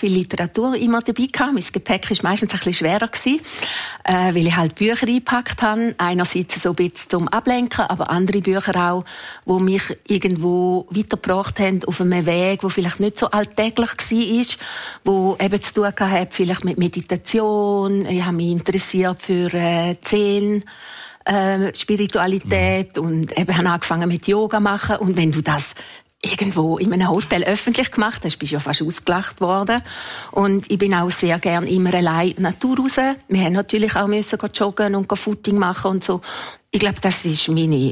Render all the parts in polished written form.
viel Literatur immer dabei gehabt. Mein Gepäck war meistens ein bisschen schwerer gewesen, weil ich halt Bücher eingepackt habe. Einerseits so ein bisschen zum Ablenken, aber andere Bücher auch, die mich irgendwo weitergebracht haben auf einem Weg, der vielleicht nicht so alltäglich war, wo eben zu tun hatte, vielleicht mit Meditation. Ich habe mich interessiert für Zen, Spiritualität und eben habe angefangen mit Yoga machen. Und wenn du das irgendwo in einem Hotel öffentlich gemacht hast, bist du ja fast ausgelacht worden. Und ich bin auch sehr gern immer allein in die Natur raus. Wir haben natürlich auch müssen joggen und Footing machen und so. Ich glaube, das ist meine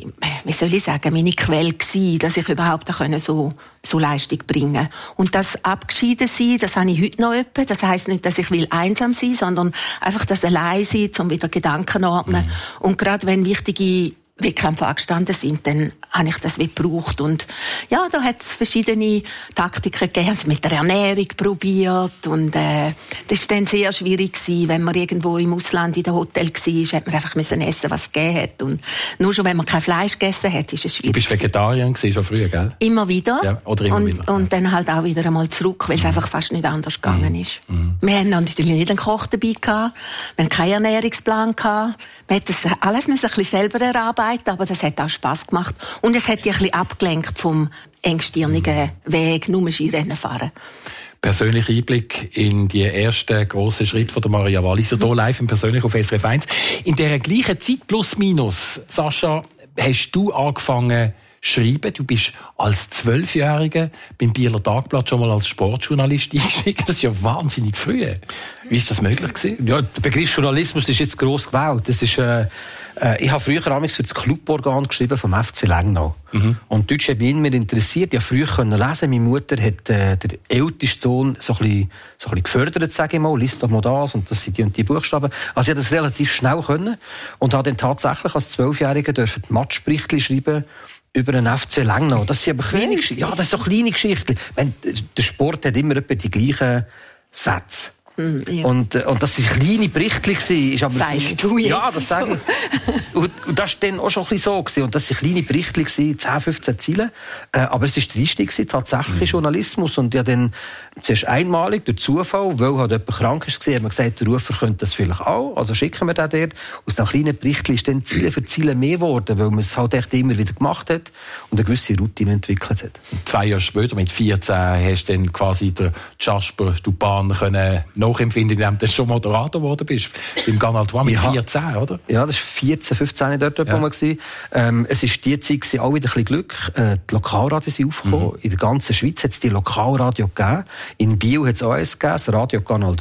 Quelle gewesen, dass ich überhaupt so Leistung bringen. Und das Abgeschieden sein, das habe ich heute noch etwa. Das heisst nicht, dass ich einsam sein will, sondern einfach das Allein-Sein, um wieder Gedanken ordnen. Und gerade wenn wichtige Wettkämpfe angestanden sind, dann habe ich das gebraucht. Und ja, da hat es verschiedene Taktiken gegeben. Also mit der Ernährung probiert. Und das war dann sehr schwierig gewesen, wenn man irgendwo im Ausland in der Hotel war, hat man einfach essen, was es gegeben hat. Und nur schon, wenn man kein Fleisch gegessen hat, ist es schwierig. Du bist Vegetarierin gewesen, schon früher, gell? Immer wieder. Ja, oder immer wieder. Und dann halt auch wieder einmal zurück, weil es einfach fast nicht anders gegangen ist. Wir haben natürlich nicht einen Koch dabei gehabt. Wir haben keinen Ernährungsplan gehabt. Wir mussten das alles ein bisschen selber erarbeiten, aber das hat auch Spass gemacht. Und es hat dich ein bisschen abgelenkt vom engstirnigen Weg, nur Skirennen fahren. Persönlicher Einblick in die ersten grossen Schritte von der Maria Walliser, hier live und persönlich auf SRF 1. In dieser gleichen Zeit, plus minus, Sascha, hast du angefangen schreiben. Du bist als 12-Jähriger beim Bieler Tagblatt schon mal als Sportjournalist eingestiegen. Das ist ja wahnsinnig früh. Wie ist das möglich gewesen? Ja, der Begriff Journalismus ist jetzt gross gewählt. Das ist, ich habe früher für das Cluborgan geschrieben vom FC Lengnau. Und Deutsch hat mich immer interessiert. Ich konnte früher lesen. Meine Mutter hat der älteste Sohn so ein bisschen gefördert, sage ich mal. Lies doch mal das und das sind die und die Buchstaben. Also ich konnte das relativ schnell können und habe dann tatsächlich als 12-Jähriger die Matchberichte schreiben über den FC Lengnau. Das sind aber kleine Geschichten. Ja, das sind so kleine Geschichten. Der Sport hat immer etwa die gleichen Sätze. Ja. Und das sind kleine Berichte gewesen. Sagst du jetzt? Ja, das sage ich. Und das war dann auch schon ein bisschen so gewesen. Und das sind kleine Berichte gewesen, 10, 15 Zeilen. Aber es war der Einstieg gewesen, tatsächlich Journalismus. Und ja dann zuerst einmalig, durch Zufall, weil halt jemand krank war, hat man gesagt, der Rufer könnte das vielleicht auch. Also schicken wir den dort. Aus diesen kleinen Berichten ist dann Ziele für Ziele mehr geworden, weil man es halt echt immer wieder gemacht hat und eine gewisse Routine entwickelt hat. 2 Jahre später, mit 14, hast du dann quasi den Jasper Dupin können nachempfinden, indem du schon Moderator geworden bist. Beim Canal 3 mit 14, oder? Ja, das war 14, 15 dort, wo man war. Es war die Zeit, auch wieder ein bisschen Glück. Die Lokalradios sind aufgekommen. In der ganzen Schweiz hat es die Lokalradio gegeben. In Biel hat es auch eins gegeben, das Radio Kanal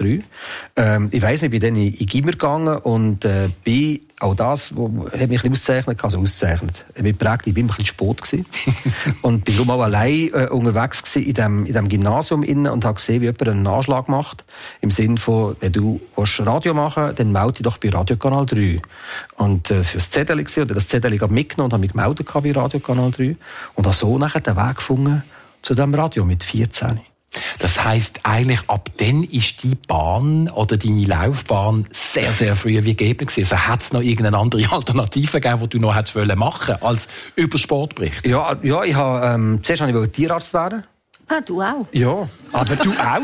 3. Ich weiss nicht, ich bin dann in Gimmer gegangen und auch das, hat mich ein bisschen ausgezeichnet. Also ausgezeichnet. Ich bin geprägt, ich bin ein bisschen Sport gewesen. Und bin darum auch allein unterwegs gewesen in dem Gymnasium innen und habe gesehen, wie jemand einen Anschlag macht. Im Sinne von, wenn du Radio machen willst, dann melde dich doch bei Radio Kanal 3. Und es war ein Zettel gewesen, und das Zettel habe ich mitgenommen und habe mich gemeldet bei Radio Kanal 3. Und habe so nachher den Weg gefunden zu diesem Radio mit 14. Das heisst, eigentlich ab dann ist die Bahn oder deine Laufbahn sehr, sehr früh wie gegeben gewesen. Also hat es noch irgendeine andere Alternative gegeben, die du noch hättest machen wollen, als über Sportbericht? Ja, ich habe, zuerst wollte ich Tierarzt werden. Ah, du auch? Ja. Aber du auch?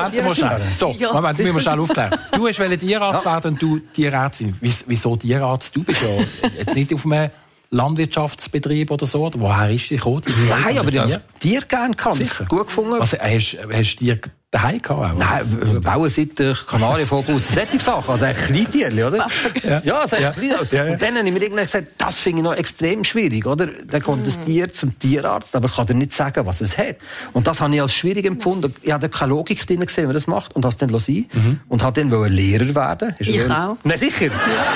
Moment, müssen wir schnell aufklären. Du wolltest Tierarzt werden und du Tierärztin. Wieso Tierarzt? Du bist ja jetzt nicht auf einem Landwirtschaftsbetrieb oder so? Oder woher ist die gekommen? Nein, aber ich habe Tier gerne gehabt. Sicher. Gut gefunden. Also, hast du Tier daheim gehabt? Nein, Bauernsitter, Kanarienvogel, solche Sachen. Also ein Kleintierli, oder? Ja, also ein Kleintierli. Und dann habe ich mir irgendwann gesagt, das finde ich noch extrem schwierig, oder? Dann kommt das Tier zum Tierarzt, aber kann dir nicht sagen, was es hat. Und das habe ich als schwierig empfunden. Ich habe keine Logik drin gesehen, wie man das macht. Und habe es dann sein und habe dann Lehrer werden. Ich auch. Nein, sicher.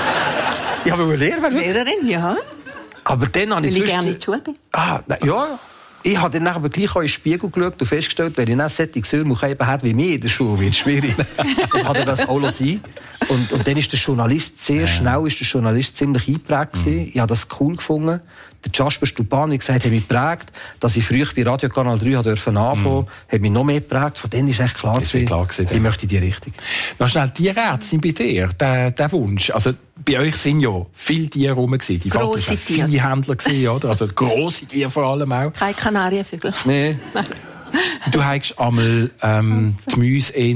Ich wollte Lehrer werden. Lehrerin, ja. Aber dann habe ich gerne in die Schule bin. Ja. Ich habe dann aber gleich auch in den Spiegel geschaut und festgestellt, wenn ich nicht solche Söhne habe wie mich in der Schule, wird es schwierig. Dann hat er das auch sein. Und dann ist der Journalist ziemlich eingeprägt gewesen. Ich habe das cool gefunden. Der Jasper Dupin, wie gesagt, hat mich geprägt, dass ich früher bei Radio Kanal 3 anfangen durfte, hat mich noch mehr geprägt. Von denen ist echt klar gewesen, ich möchte in die Richtung. Noch schnell, Tierärztin bei dir, der Wunsch. Also, bei euch sind ja viele Tiere rum gewesen. Die Vater war Viehhändler gewesen, oder? Also, grosse Tiere vor allem auch. Keine Kanarienvögel. Nee. Du hast einmal die Mäuse